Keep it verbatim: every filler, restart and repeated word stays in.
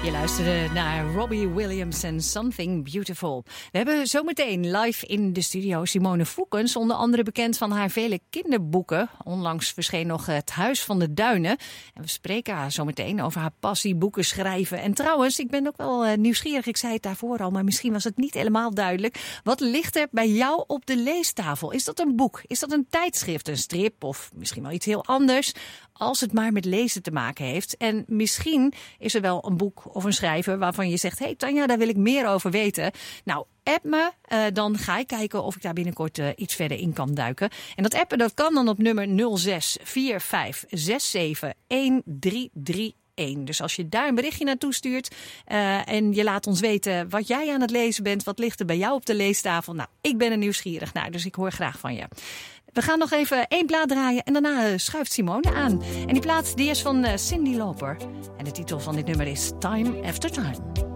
Je luisterde naar Robbie Williams en Something Beautiful. We hebben zometeen live in de studio Simone Foekens, onder andere bekend van haar vele kinderboeken. Onlangs verscheen nog Het Huis van de Duinen. En we spreken haar zometeen over haar passie, boeken schrijven. En trouwens, ik ben ook wel uh, nieuwsgierig, ik zei het daarvoor al, maar misschien was het niet helemaal duidelijk. Wat ligt er bij jou op de leestafel? Is dat een boek? Is dat een tijdschrift, een strip of misschien wel iets heel anders? Als het maar met lezen te maken heeft. En misschien is er wel een boek of een schrijver waarvan je zegt, hé hey, Tanja, daar wil ik meer over weten. Nou, app me, uh, dan ga ik kijken of ik daar binnenkort uh, iets verder in kan duiken. En dat appen, dat kan dan op nummer nul zes vier vijf zes zeven een drie drie een. Dus als je daar een berichtje naartoe stuurt uh, en je laat ons weten wat jij aan het lezen bent, wat ligt er bij jou op de leestafel? Nou, ik ben er nieuwsgierig naar, dus ik hoor graag van je. We gaan nog even één plaat draaien en daarna uh, schuift Simone aan. En die plaat die is van uh, Cyndi Lauper. En de titel van dit nummer is Time After Time.